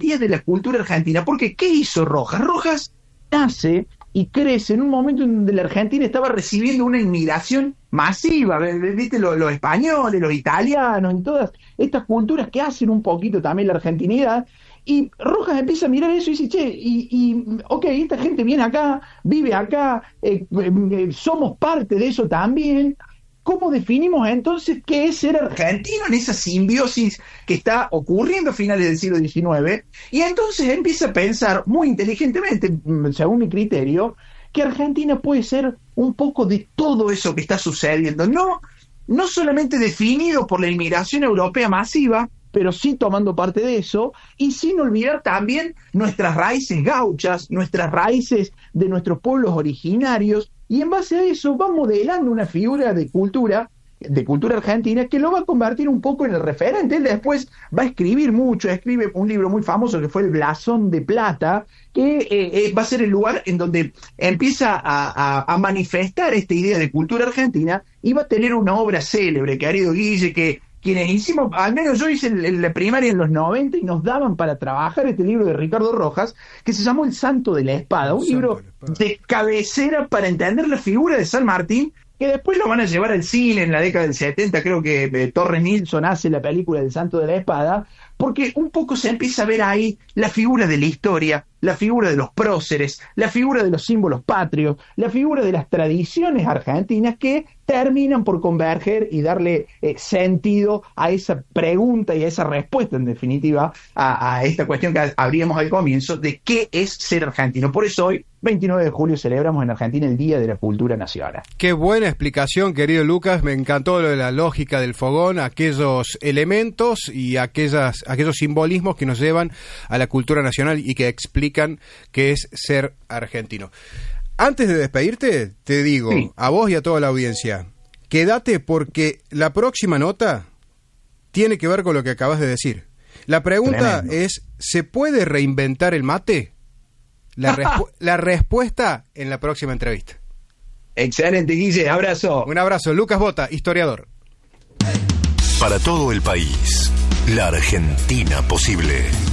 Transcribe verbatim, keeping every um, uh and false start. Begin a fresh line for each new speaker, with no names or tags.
Día de la Cultura Argentina, porque ¿qué hizo Rojas? Rojas nace y crece en un momento en donde la Argentina estaba recibiendo una inmigración masiva, viste, los, los españoles, los italianos, y todas estas culturas que hacen un poquito también la argentinidad, y Rojas empieza a mirar eso y dice, che, y, y ok, esta gente viene acá, vive acá, eh, eh, somos parte de eso también. ¿Cómo definimos entonces qué es ser argentino en esa simbiosis que está ocurriendo a finales del siglo diecinueve? Y entonces empieza a pensar muy inteligentemente, según mi criterio, que Argentina puede ser un poco de todo eso que está sucediendo, no, no solamente definido por la inmigración europea masiva, pero sí tomando parte de eso, y sin olvidar también nuestras raíces gauchas, nuestras raíces de nuestros pueblos originarios, y en base a eso va modelando una figura de cultura, de cultura argentina, que lo va a convertir un poco en el referente. Él después va a escribir mucho, escribe un libro muy famoso que fue El Blasón de Plata, que eh, eh, va a ser el lugar en donde empieza a, a, a manifestar esta idea de cultura argentina, y va a tener una obra célebre, querido Guille, que quienes hicimos, al menos yo hice en la primaria en los noventa y nos daban para trabajar este libro de Ricardo Rojas, que se llamó El Santo de la Espada, un libro de cabecera para entender la figura de San Martín, que después lo van a llevar al cine en la década del setenta, creo que eh, Torres Nilsson hace la película del Santo de la Espada, porque un poco se empieza a ver ahí la figura de la historia, la figura de los próceres, la figura de los símbolos patrios, la figura de las tradiciones argentinas que terminan por converger y darle eh, sentido a esa pregunta y a esa respuesta, en definitiva, a, a esta cuestión que abríamos al comienzo de qué es ser argentino. Por eso hoy, veintinueve de julio, celebramos en Argentina el Día de la Cultura Nacional.
Qué buena explicación, querido Lucas. Me encantó lo de la lógica del fogón, aquellos elementos y aquellas, aquellos simbolismos que nos llevan a la cultura nacional y que explican qué es ser argentino. Antes de despedirte, te digo, sí, a vos y a toda la audiencia, quédate porque la próxima nota tiene que ver con lo que acabas de decir. La pregunta Tremendo. es, ¿se puede reinventar el mate? La, respu- la respuesta en la próxima entrevista.
Excelente, Guille, abrazo.
Un abrazo, Lucas Bota, historiador.
Para todo el país, la Argentina posible.